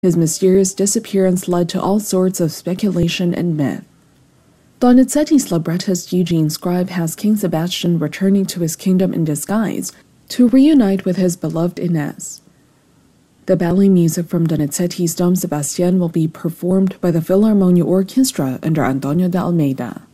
His mysterious disappearance led to all sorts of speculation and myth. Donizetti's librettist Eugene Scribe has King Sebastian returning to his kingdom in disguise to reunite with his beloved Ines. The ballet music from Donizetti's Dom Sebastian will be performed by the Philharmonia Orchestra under Antonio de Almeida.